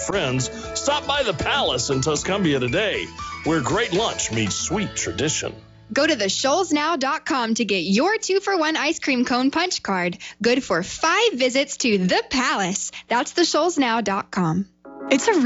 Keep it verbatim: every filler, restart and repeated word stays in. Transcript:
friends, stop by the Palace in Tuscumbia today, where great lunch meets sweet tradition. Go to the shoals now dot com to get your two for one ice cream cone punch card. Good for five visits to the Palace. That's the shoals now dot com. It's a